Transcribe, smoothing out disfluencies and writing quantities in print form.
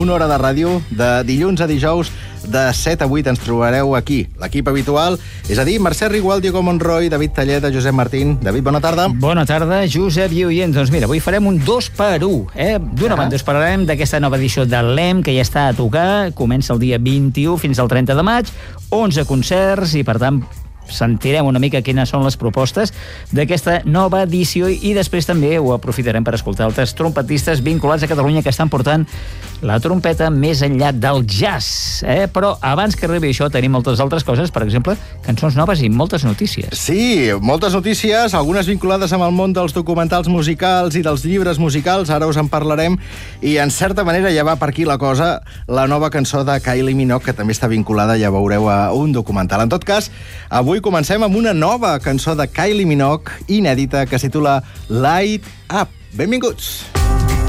Una hora de ràdio, de dilluns a dijous, de 7 a 8 ens trobareu aquí. L'equip habitual, és a dir, Mercè Rigual, Diego Monroy, David Talleda, Josep Martín. David, bona tarda. Bona tarda, Josep i oients. Doncs mira, avui farem un 2x1. D'una banda us parlarem d'aquesta nova edició de l'EM, que ja està a tocar. Comença el dia 21 fins al 30 de maig. 11 concerts i, per tant, sentirem una mica quines són les propostes d'aquesta nova edició i després també ho aprofitarem per escoltar altres trompetistes vinculats a Catalunya que estan portant la trompeta més enllà del jazz. Però abans que arribi això tenim moltes altres coses, per exemple, cançons noves i moltes notícies. Sí, moltes notícies, algunes vinculades amb el món dels documentals musicals i dels llibres musicals, ara us en parlarem, i en certa manera ja va per aquí la cosa, la nova cançó de Kylie Minogue, que també està vinculada, ja veureu, a un documental. En tot cas, avui comencem amb una nova cançó de Kylie Minogue, inèdita, que es titula Light Up. Benvinguts!